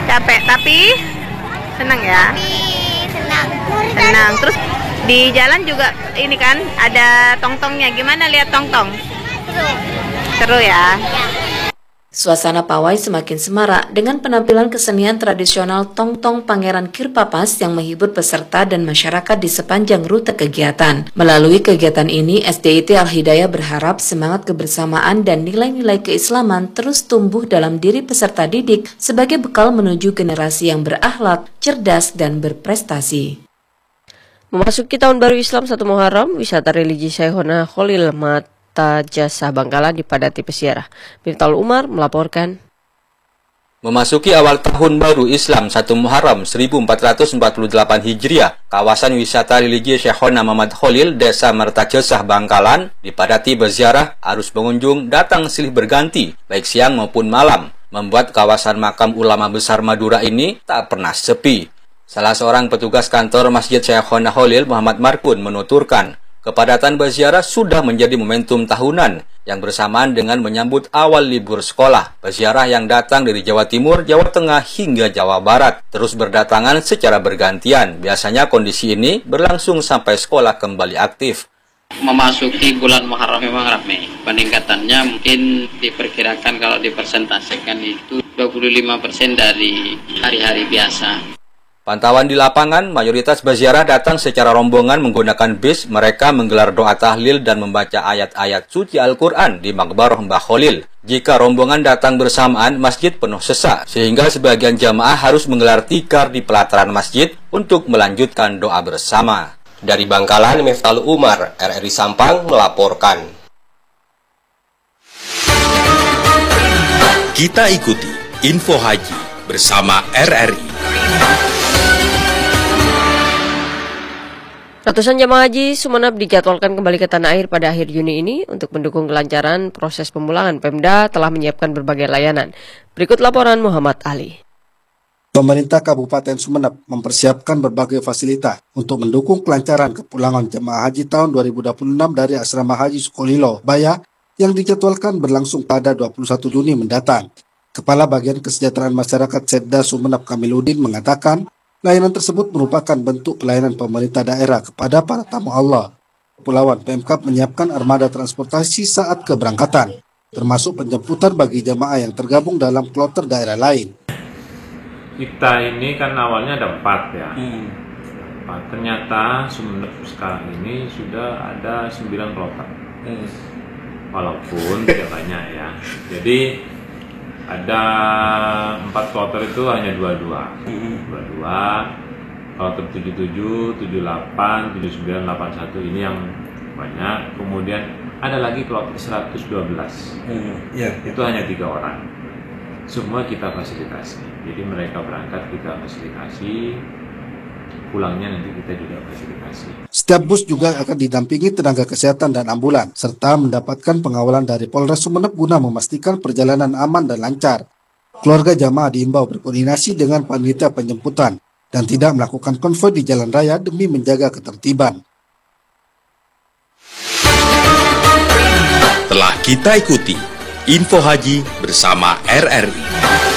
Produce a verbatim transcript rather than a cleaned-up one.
Capek, tapi senang ya? Tapi senang. Senang. Terus di jalan juga ini kan ada tong-tongnya. Gimana lihat tong-tong? Seru. Seru ya? Ya. Suasana pawai semakin semarak dengan penampilan kesenian tradisional Tong-Tong Pangeran Kirpapas yang menghibur peserta dan masyarakat di sepanjang rute kegiatan. Melalui kegiatan ini, S D I T Al-Hidayah berharap semangat kebersamaan dan nilai-nilai keislaman terus tumbuh dalam diri peserta didik sebagai bekal menuju generasi yang berakhlak, cerdas, dan berprestasi. Memasuki tahun baru Islam satu Muharram, wisata religi Syekhona Khalil Mat Jasa Bangkalan dipadati peziarah. Miftahul Umar melaporkan. Memasuki awal tahun baru Islam satu Muharram seribu empat ratus empat puluh delapan Hijriah, kawasan wisata religi Syekhona Muhammad Khalil, Desa Mertajasah Bangkalan dipadati peziarah. Arus pengunjung datang silih berganti, baik siang maupun malam, membuat kawasan makam ulama besar Madura ini tak pernah sepi. Salah seorang petugas kantor Masjid Syekhona Khalil, Muhammad Markun, menuturkan, kepadatan peziarah sudah menjadi momentum tahunan yang bersamaan dengan menyambut awal libur sekolah. Peziarah yang datang dari Jawa Timur, Jawa Tengah, hingga Jawa Barat terus berdatangan secara bergantian. Biasanya kondisi ini berlangsung sampai sekolah kembali aktif. Memasuki bulan Muharram memang ramai. Peningkatannya mungkin diperkirakan kalau dipersentasikan itu dua puluh lima persen dari hari-hari biasa. Pantauan di lapangan, mayoritas peziarah datang secara rombongan menggunakan bis. Mereka menggelar doa tahlil dan membaca ayat-ayat suci Al-Quran di Maqbarah Mbah Khalil. Jika rombongan datang bersamaan, masjid penuh sesak, sehingga sebagian jamaah harus menggelar tikar di pelataran masjid untuk melanjutkan doa bersama. Dari Bangkalan, Miftahul Umar, R R I Sampang, melaporkan. Kita ikuti info haji bersama R R I. Ratusan jemaah haji Sumeneb dijadwalkan kembali ke tanah air pada akhir Juni ini. Untuk mendukung kelancaran proses pemulangan, Pemda telah menyiapkan berbagai layanan. Berikut laporan Muhammad Ali. Pemerintah Kabupaten Sumeneb mempersiapkan berbagai fasilitas untuk mendukung kelancaran kepulangan jemaah haji tahun dua ribu dua puluh enam dari Asrama Haji Sukolilo, Baya, yang dijadwalkan berlangsung pada dua puluh satu Juni mendatang. Kepala Bagian Kesejahteraan Masyarakat Setda Sumeneb Kamiluddin mengatakan, layanan tersebut merupakan bentuk pelayanan pemerintah daerah kepada para tamu Allah. Kepulauan Pemkab menyiapkan armada transportasi saat keberangkatan, termasuk penjemputan bagi jemaah yang tergabung dalam kloter daerah lain. Kita ini kan awalnya ada empat ya. Hmm. Empat. Ternyata Sumeneb sekarang ini sudah ada sembilan kloter. Hmm. Walaupun tidak banyak ya. Jadi ada empat kloter itu hanya dua-dua, dua-dua, kloter tujuh puluh tujuh, tujuh puluh delapan, tujuh puluh sembilan, delapan puluh satu ini yang banyak. Kemudian ada lagi kloter seratus dua belas, hmm, yeah, yeah. Itu hanya tiga orang. Semua kita fasilitasi, jadi mereka berangkat kita fasilitasi, pulangnya nanti kita juga fasilitasi. Setiap bus juga akan didampingi tenaga kesehatan dan ambulan, serta mendapatkan pengawalan dari Polres Sumeneb guna memastikan perjalanan aman dan lancar. Keluarga jamaah diimbau berkoordinasi dengan panitia penjemputan dan tidak melakukan konvoi di jalan raya demi menjaga ketertiban. Telah kita ikuti info haji bersama R R I.